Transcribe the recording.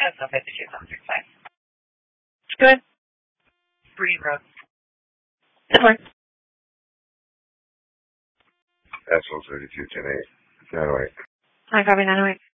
SL 52765. Good. Breed Road. That works. SL 3210A. 908. I copy 908.